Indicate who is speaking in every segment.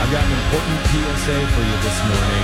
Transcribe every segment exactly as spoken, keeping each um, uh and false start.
Speaker 1: I've got an important P S A for you this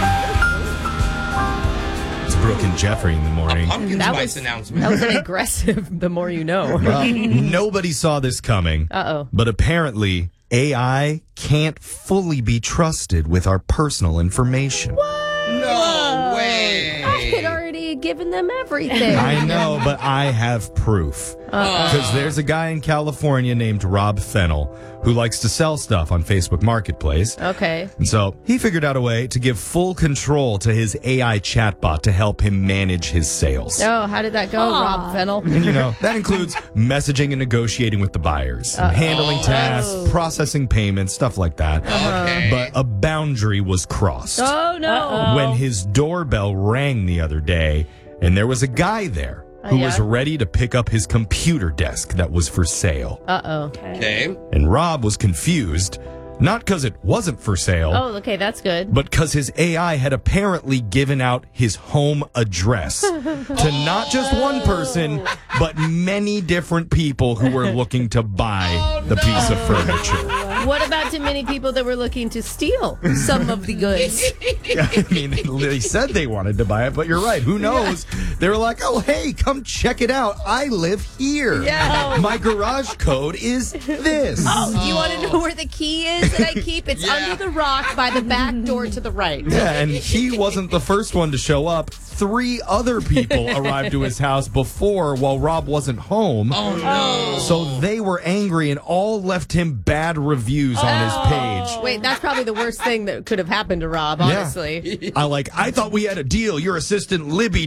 Speaker 1: morning. It's Brooke and Jeffrey in the morning.
Speaker 2: A pumpkin
Speaker 3: That
Speaker 2: spice
Speaker 3: was-
Speaker 2: announcement.
Speaker 3: That was an aggressive, the more you know.
Speaker 1: Well, nobody saw this coming.
Speaker 3: Uh-oh.
Speaker 1: But apparently, A I can't fully be trusted with our personal information.
Speaker 2: No way.
Speaker 3: I had already given them everything.
Speaker 1: I know, but I have proof. Because there's a guy in California named Rob Fennell who likes to sell stuff on Facebook Marketplace.
Speaker 3: Okay.
Speaker 1: And so he figured out a way to give full control to his A I chatbot to help him manage his sales.
Speaker 3: Oh, how did that go, Rob Fennell?
Speaker 1: And, you know, that includes messaging and negotiating with the buyers, and handling tasks, processing payments, stuff like that.
Speaker 2: Okay.
Speaker 1: But a boundary was crossed
Speaker 3: Oh, no.
Speaker 1: when his doorbell rang the other day, and there was a guy there who
Speaker 3: Oh, yeah?
Speaker 1: was ready to pick up his computer desk that was for sale.
Speaker 3: Uh-oh.
Speaker 2: Okay.
Speaker 1: And Rob was confused, not because it wasn't for sale,
Speaker 3: Oh, okay, that's good.
Speaker 1: but because his A I had apparently given out his home address to not just one person, but many different people who were looking to buy the piece of furniture.
Speaker 3: What about to many people that were looking to steal some of the goods?
Speaker 1: I mean, they said they wanted to buy it, but you're right. Who knows? They were like, oh, hey, come check it out. I live here.
Speaker 3: Yeah.
Speaker 1: My garage code is this.
Speaker 3: Oh, do you want to know where the key is that I keep? It's
Speaker 2: Yeah.
Speaker 3: under the rock by the back door to the right.
Speaker 1: Yeah, and he wasn't the first one to show up. Three other people arrived to his house before while Rob wasn't home.
Speaker 2: Oh, no.
Speaker 1: So they were angry and all left him bad reviews on his page.
Speaker 3: Wait, that's probably the worst thing that could have happened to Rob, honestly.
Speaker 1: I like, I thought we had a deal. Your assistant Libby